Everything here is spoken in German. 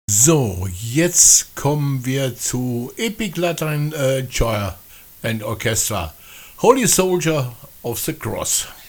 So, jetzt kommen wir zu Epic Latin Choir and Orchestra, Holy Soldier of the Cross.